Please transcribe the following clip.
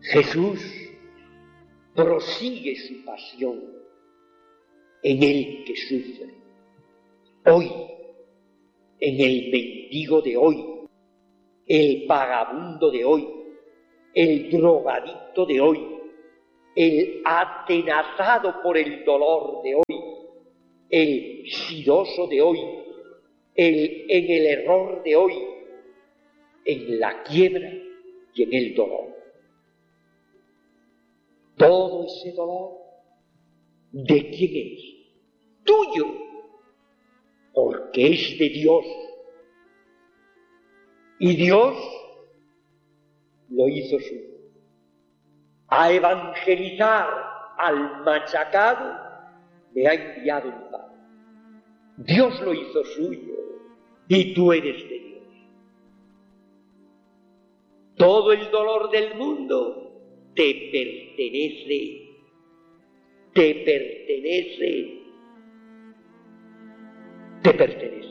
Jesús prosigue su pasión en el que sufre. Hoy, en el mendigo de hoy, el vagabundo de hoy, el drogadicto de hoy, el atenazado por el dolor de hoy, el sidoso de hoy, en el error de hoy, en la quiebra y en el dolor. Todo ese dolor, ¿de quién es? Tuyo, porque es de Dios. Y Dios lo hizo suyo. A evangelizar al machacado le ha enviado un Padre. Dios lo hizo suyo y tú eres de Dios. Todo el dolor del mundo te pertenece, te pertenece, te pertenece.